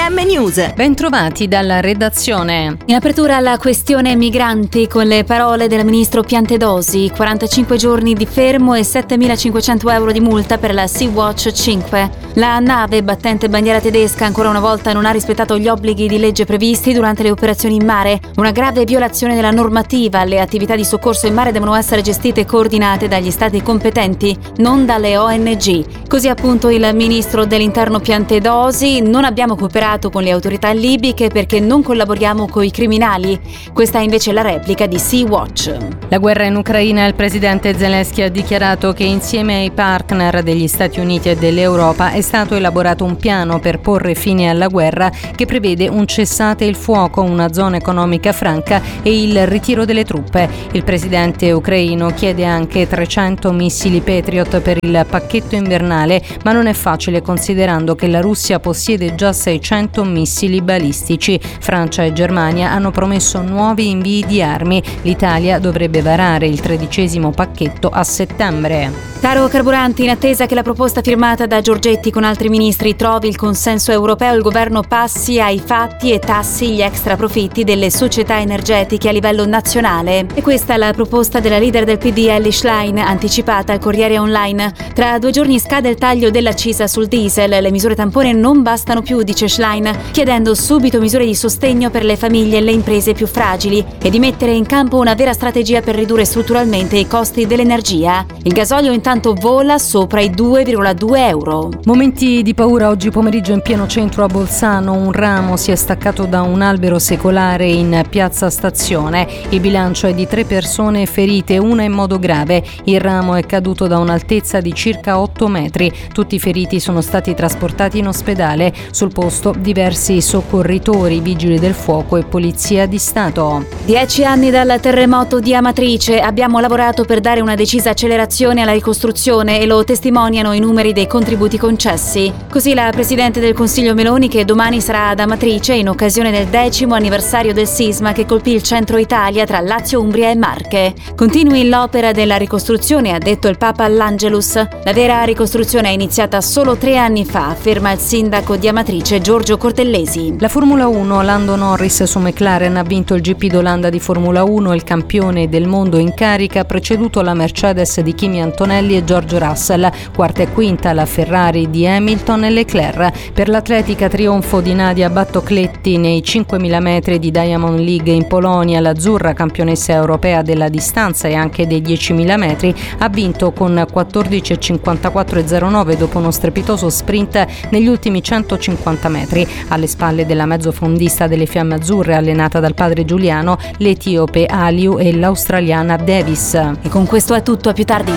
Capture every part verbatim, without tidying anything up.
M News. Bentrovati dalla redazione. In apertura alla questione migranti con le parole del ministro Piantedosi, quarantacinque giorni di fermo e settemilacinquecento euro di multa per la Sea-Watch cinque. La nave battente bandiera tedesca ancora una volta non ha rispettato gli obblighi di legge previsti durante le operazioni in mare. Una grave violazione della normativa. Le attività di soccorso in mare devono essere gestite e coordinate dagli stati competenti, non dalle O N G. Così appunto il ministro dell'interno Piantedosi: non abbiamo cooperato con le autorità libiche perché non collaboriamo con i criminali. Questa è invece la replica di Sea-Watch. La guerra in Ucraina. Il presidente Zelensky ha dichiarato che insieme ai partner degli Stati Uniti e dell'Europa è stato elaborato un piano per porre fine alla guerra che prevede un cessate il fuoco, una zona economica franca e il ritiro delle truppe. Il presidente ucraino chiede anche trecento missili Patriot per il pacchetto invernale, ma non è facile considerando che la Russia possiede già seicento missili balistici. Francia e Germania hanno promesso nuovi invii di armi. L'Italia dovrebbe varare il tredicesimo pacchetto a settembre. Caro carburanti, in attesa che la proposta firmata da Giorgetti con altri ministri trovi il consenso europeo, il governo passi ai fatti e tassi gli extra profitti delle società energetiche a livello nazionale. E questa è la proposta della leader del P D Elly Schlein, anticipata al Corriere Online. Tra due giorni scade il taglio dell'accisa sul diesel. Le misure tampone non bastano più, dice Schlein, chiedendo subito misure di sostegno per le famiglie e le imprese più fragili e di mettere in campo una vera strategia per ridurre strutturalmente i costi dell'energia. Il gasolio intanto vola sopra i due virgola due euro. Momenti di paura oggi pomeriggio in pieno centro a Bolzano. Un ramo si è staccato da un albero secolare in piazza Stazione. Il bilancio è di tre persone ferite, una in modo grave. Il ramo è caduto da un'altezza di circa otto metri. Tutti i feriti sono stati trasportati in ospedale. Sul posto diversi soccorritori, vigili del fuoco e polizia di Stato. Dieci anni dal terremoto di Amatrice. Abbiamo lavorato per dare una decisa accelerazione alla ricostruzione e lo testimoniano i numeri dei contributi concessi. Così la Presidente del Consiglio Meloni, che domani sarà ad Amatrice in occasione del decimo anniversario del sisma che colpì il centro Italia tra Lazio, Umbria e Marche. Continui l'opera della ricostruzione, ha detto il Papa all'Angelus. La vera ricostruzione è iniziata solo tre anni fa, afferma il sindaco di Amatrice Giorgio Cortellesi. La Formula uno. Lando Norris su McLaren ha vinto il G P d'Olanda di Formula uno. Il campione del mondo in carica ha preceduto la Mercedes di Kimi Antonelli e George Russell. Quarta e quinta la Ferrari di Hamilton e Leclerc. Per l'atletica trionfo di Nadia Battocletti nei cinquemila metri di Diamond League in Polonia. L'azzurra, campionessa europea della distanza e anche dei diecimila metri, ha vinto con quattordici cinquantaquattro e zero nove dopo uno strepitoso sprint negli ultimi centocinquanta metri. Alle spalle della mezzofondista delle Fiamme Azzurre, allenata dal padre Giuliano, l'etiope Aliu e l'australiana Davis. E con questo è tutto, a più tardi.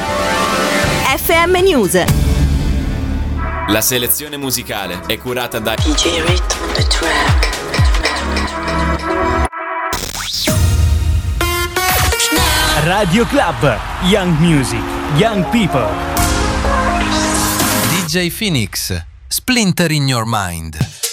F M News. La selezione musicale è curata da D J Rit on the track. Radio Club, Young Music, Young People. D J Phoenix, Splinter in Your Mind.